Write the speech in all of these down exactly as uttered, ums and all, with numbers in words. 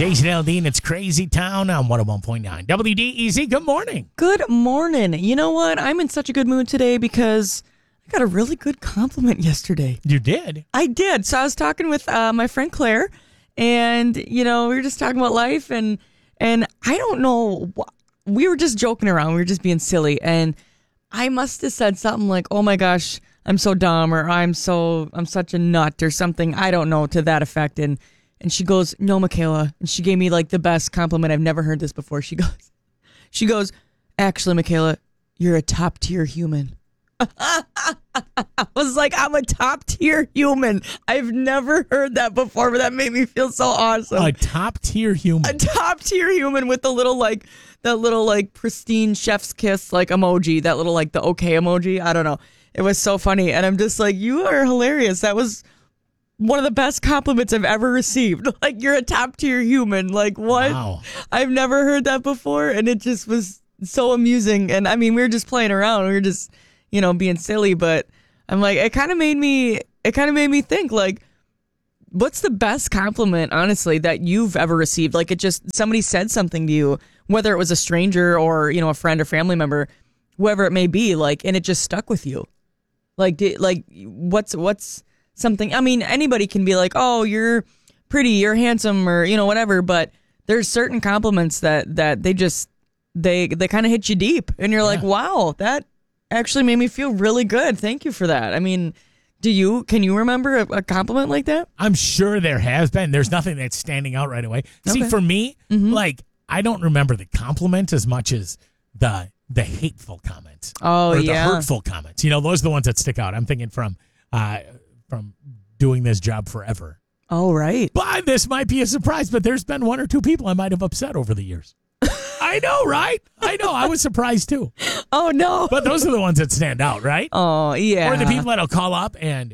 Jason Aldean, it's Crazy Town on one oh one point nine W D E Z. Good morning. Good morning. You know what? I'm in such a good mood today because I got a really good compliment yesterday. You did? I did. So I was talking with uh, my friend Claire, and, you know, we were just talking about life, and and I don't know. We were just joking around. We were just being silly, and I must have said something like, oh, my gosh, I'm so dumb, or I'm so, I'm such a nut, or something. I don't know, to that effect, and And she goes, no, Michaela. And she gave me like the best compliment. I've never heard this before. She goes, she goes, actually, Michaela, you're a top tier human. I was like, I'm a top tier human. I've never heard that before, but that made me feel so awesome. A top tier human. A top tier human with the little like, that little like pristine chef's kiss like emoji, that little like the okay emoji. I don't know. It was so funny. And I'm just like, you are hilarious. That was one of the best compliments I've ever received. Like, you're a top tier human. Like, what? Wow. I've never heard that before, and it just was so amusing. And I mean, we were just playing around. We were just, you know, being silly, but I'm like, it kind of made me, it kind of made me think, like, what's the best compliment, honestly, that you've ever received? Like, it just, somebody said something to you, whether it was a stranger or, you know, a friend or family member, whoever it may be, like, and it just stuck with you. Like, did, like, what's, what's, something, I mean, anybody can be like, oh, you're pretty, you're handsome, or, you know, whatever, but there's certain compliments that, that they just, they, they kind of hit you deep, and you're yeah. like, wow, that actually made me feel really good. Thank you for that. I mean, do you, can you remember a, a compliment like that? I'm sure there has been. There's nothing that's standing out right away. See, Okay. for me, Mhm. like, I don't remember the compliment as much as the, the hateful comments. Oh, or yeah. the hurtful comments. You know, those are the ones that stick out. I'm thinking from, uh, from doing this job forever. Oh, right. But this might be a surprise, but there's been one or two people I might have upset over the years. I know, right? I know. I was surprised too. Oh, no. But those are the ones that stand out, right? Oh, yeah. Or the people that'll call up and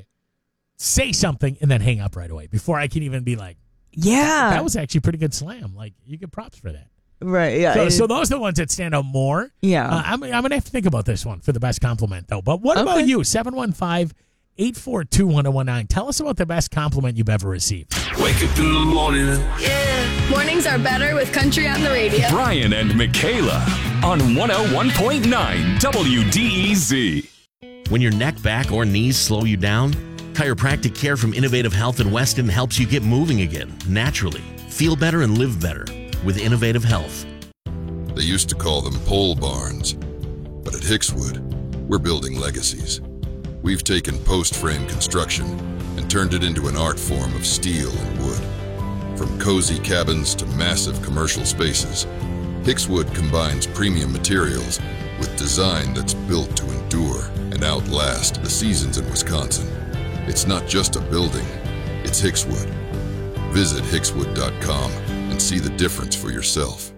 say something and then hang up right away before I can even be like, yeah. that was actually a pretty good slam. Like, you get props for that. Right, yeah. So, it- so those are the ones that stand out more. Yeah. Uh, I'm, I'm going to have to think about this one for the best compliment, though. But what Okay. about you? seven one five, eight four two, one oh one nine. Tell us about the best compliment you've ever received. Wake up in the morning. Yeah. Mornings are better with country on the radio. Brian and Michaela on one oh one point nine W D E Z. When your neck, back, or knees slow you down, chiropractic care from Innovative Health in Weston helps you get moving again, naturally. Feel better and live better with Innovative Health. They used to call them pole barns, but at Hickswood, we're building legacies. We've taken post-frame construction and turned it into an art form of steel and wood. From cozy cabins to massive commercial spaces, Hickswood combines premium materials with design that's built to endure and outlast the seasons in Wisconsin. It's not just a building, it's Hickswood. Visit hickswood dot com and see the difference for yourself.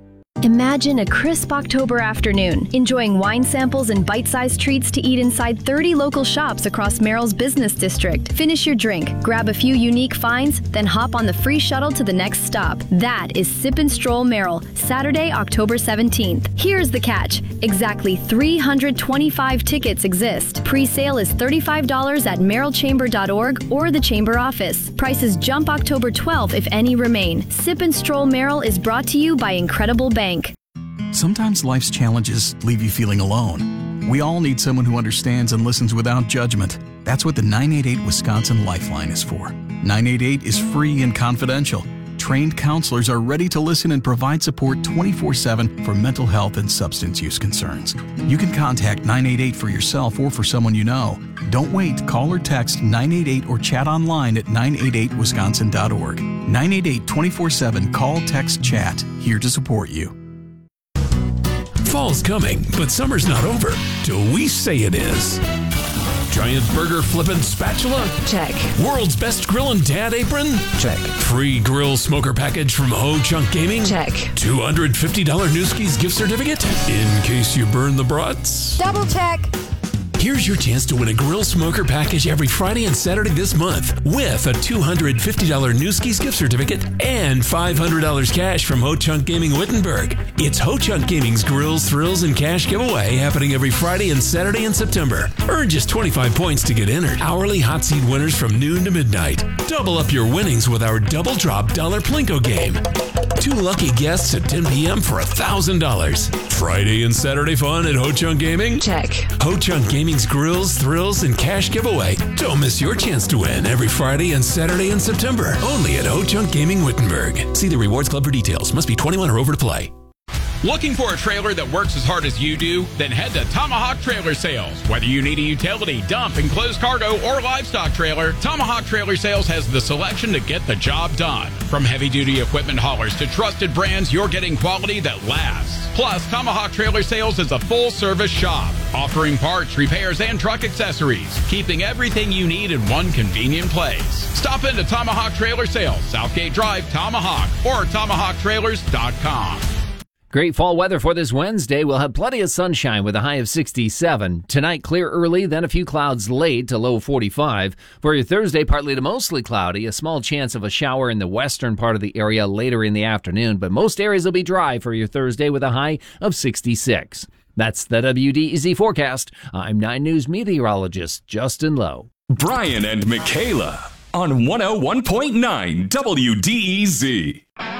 Imagine a crisp October afternoon, enjoying wine samples and bite-sized treats to eat inside thirty local shops across Merrill's business district. Finish your drink, grab a few unique finds, then hop on the free shuttle to the next stop. That is Sip and Stroll Merrill, Saturday, October seventeenth. Here's the catch. Exactly three hundred twenty-five tickets exist. Pre-sale is thirty-five dollars at merrill chamber dot org or the Chamber office. Prices jump October twelfth if any remain. Sip and Stroll Merrill is brought to you by Incredible Bank. Sometimes life's challenges leave you feeling alone. We all need someone who understands and listens without judgment. That's what the nine eight eight Wisconsin Lifeline is for. nine eight eight is free and confidential. Trained counselors are ready to listen and provide support twenty-four seven for mental health and substance use concerns. You can contact nine eight eight for yourself or for someone you know. Don't wait. Call or text nine eight eight or chat online at nine eight eight wisconsin dot org. nine eight eight, twenty-four seven, call, text, chat. Here to support you. Fall's coming, but summer's not over till we say it is. Giant burger flippin' spatula? Check. World's best grillin' dad apron? Check. Free grill smoker package from Ho Chunk Gaming? Check. two hundred fifty dollars Newski's gift certificate? In case you burn the brats? Double check. Here's your chance to win a grill smoker package every Friday and Saturday this month with a two hundred fifty dollars Newski's gift certificate and five hundred dollars cash from Ho Chunk Gaming Wittenberg. It's Ho Chunk Gaming's Grills, Thrills, and Cash giveaway happening every Friday and Saturday in September. Earn just twenty-five points to get entered. Hourly hot seat winners from noon to midnight. Double up your winnings with our Double Drop Dollar Plinko game. Two lucky guests at ten p.m. for one thousand dollars. Friday and Saturday fun at Ho Chunk Gaming? Check. Ho Chunk Gaming's Grills, Thrills, and Cash giveaway. Don't miss your chance to win every Friday and Saturday in September. Only at Ho Chunk Gaming Wittenberg. See the Rewards Club for details. Must be twenty-one or over to play. Looking for a trailer that works as hard as you do? Then head to Tomahawk Trailer Sales. Whether you need a utility, dump, enclosed cargo, or livestock trailer, Tomahawk Trailer Sales has the selection to get the job done. From heavy-duty equipment haulers to trusted brands, you're getting quality that lasts. Plus, Tomahawk Trailer Sales is a full-service shop, offering parts, repairs, and truck accessories, keeping everything you need in one convenient place. Stop into Tomahawk Trailer Sales, Southgate Drive, Tomahawk, or tomahawk trailers dot com. Great fall weather for this Wednesday. We'll have plenty of sunshine with a high of sixty-seven. Tonight, clear early, then a few clouds late to low forty-five. For your Thursday, partly to mostly cloudy. A small chance of a shower in the western part of the area later in the afternoon, but most areas will be dry for your Thursday with a high of sixty-six. That's the W D E Z forecast. I'm nine News meteorologist Justin Lowe. Brian and Michaela on one oh one point nine W D E Z.